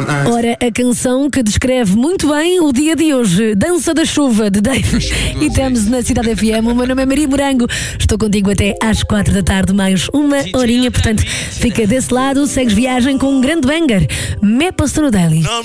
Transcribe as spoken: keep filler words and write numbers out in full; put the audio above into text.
Ora, a canção que descreve muito bem o dia de hoje, Dança da Chuva, de Dave e Temos na Cidade F M. O meu nome é Maria Morango, estou contigo até às quatro da tarde, mais uma horinha, portanto fica desse lado, segues viagem com um grande banger, Me Pastor Daily.